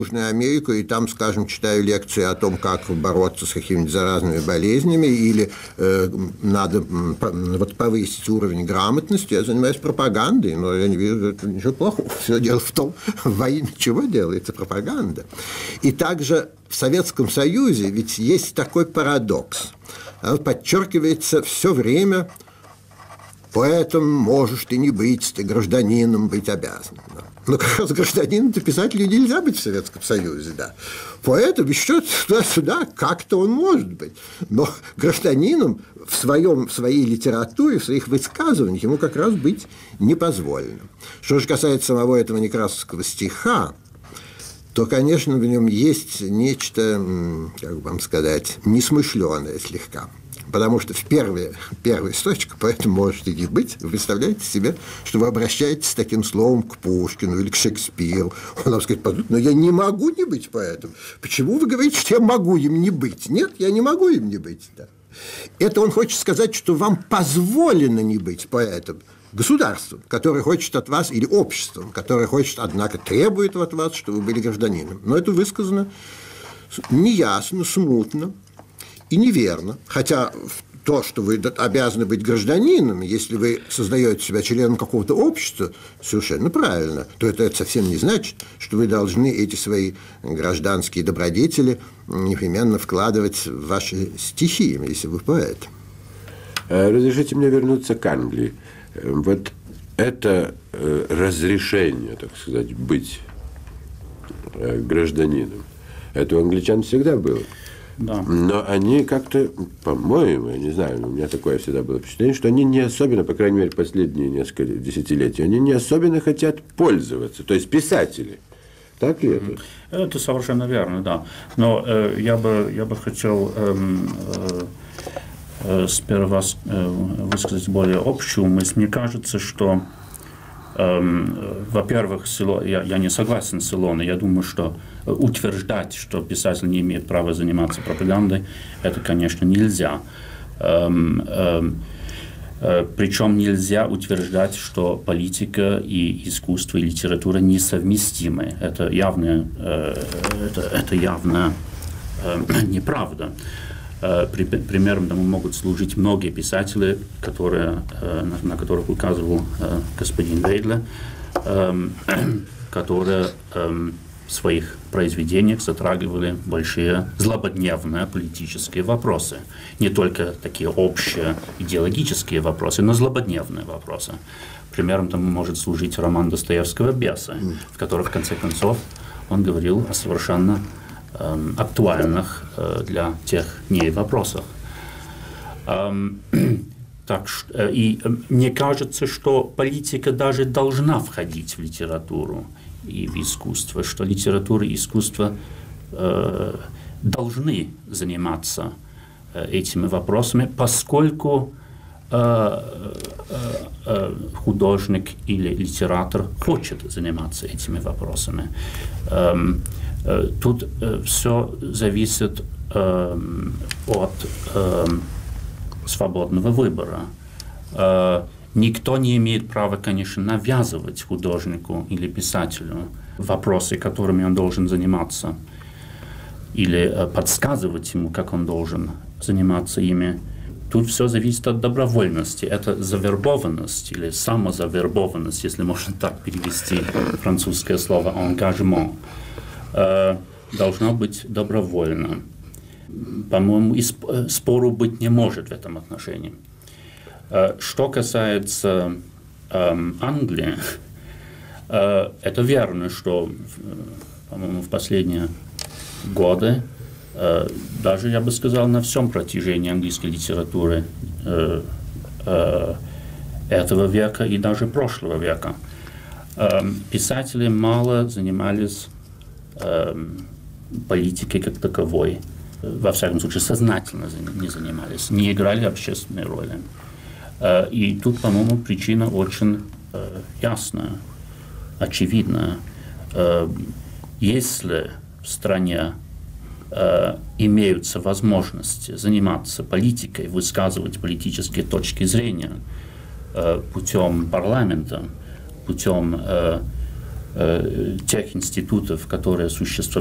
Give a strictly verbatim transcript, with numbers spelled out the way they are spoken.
Южную Америку, и там, скажем, читаю лекции о том, как бороться с какими-нибудь заразными болезнями, или э, надо вот, повысить уровень грамотности, я занимаюсь пропагандой, но я не вижу это ничего плохого. Все дело в том, во имя чего делается пропаганда. И также в Советском Союзе ведь есть такой парадокс. Подчеркивается все время: поэтому можешь ты не быть, ты гражданином быть обязан. Но как раз гражданином-то писателю нельзя быть в Советском Союзе, да. Поэтому еще туда-сюда как-то он может быть. Но гражданином в, своем, в своей литературе, в своих высказываниях ему как раз быть не позволено. Что же касается самого этого некрасовского стиха, то, конечно, в нем есть нечто, как бы вам сказать, несмышленое слегка. Потому что в первые, первая строчка, поэтому можете не быть, вы представляете себе, что вы обращаетесь с таким словом к Пушкину или к Шекспиру. Он вам скажет: но я не могу не быть поэтом. Почему вы говорите, что я могу им не быть? Нет, я не могу им не быть. Да. Это он хочет сказать, что вам позволено не быть поэтом. Государством, которое хочет от вас, или обществом, которое хочет, однако, требует от вас, чтобы вы были гражданином. Но это высказано неясно, смутно и неверно. Хотя то, что вы обязаны быть гражданином, если вы создаете себя членом какого-то общества, совершенно правильно, то это, это совсем не значит, что вы должны эти свои гражданские добродетели непременно вкладывать в ваши стихи, если вы поэт. Разрешите мне вернуться к Англии. Вот это разрешение, так сказать, быть гражданином, это у англичан всегда было. Да. Но они как-то, по-моему, я не знаю, у меня такое всегда было впечатление, что они не особенно, по крайней мере, последние несколько десятилетий, они не особенно хотят пользоваться, то есть писатели. Так ли это? Это совершенно верно, да. Но э, я, бы, я бы хотел э, э, сперва э, высказать более общую мысль. Мне кажется, что, э, во-первых, я, я не согласен с Илоной. Я думаю, что утверждать, что писатель не имеет права заниматься пропагандой, это, конечно, нельзя. Эм, эм, э, причем нельзя утверждать, что политика и искусство, и литература несовместимы. Это явно, э, это, это явно э, неправда. Э, при, примером тому могут служить многие писатели, которые, э, на, на которых указывал э, господин Вейдле, э, которые э, в своих произведениях затрагивали большие злободневные политические вопросы. Не только такие общие идеологические вопросы, но злободневные вопросы. Примером тому может служить роман Достоевского «Бесы», в котором, в конце концов, он говорил о совершенно э, актуальных э, для тех дней вопросах. Эм, так, э, и э, мне кажется, что политика даже должна входить в литературу и в искусство, что литература и искусство э, должны заниматься э, этими вопросами, поскольку э, э, э, художник или литератор хочет заниматься этими вопросами. Э, э, тут э, все зависит э, от э, свободного выбора. Э, Никто не имеет права, конечно, навязывать художнику или писателю вопросы, которыми он должен заниматься, или подсказывать ему, как он должен заниматься ими. Тут все зависит от добровольности. Это завербованность или самозавербованность, если можно так перевести французское слово «engagement», должна быть добровольна. По-моему, и спору быть не может в этом отношении. Что касается э, Англии, э, это верно, что, по-моему, в последние годы, э, даже, я бы сказал, на всем протяжении английской литературы э, э, этого века и даже прошлого века, э, писатели мало занимались э, политикой как таковой, во всяком случае, сознательно не занимались, не играли общественной роли. И тут, по-моему, причина очень э, ясная, очевидная. Э, если в стране э, имеются возможности заниматься политикой, высказывать политические точки зрения э, путем парламента, путем э, тех институтов, которые существовали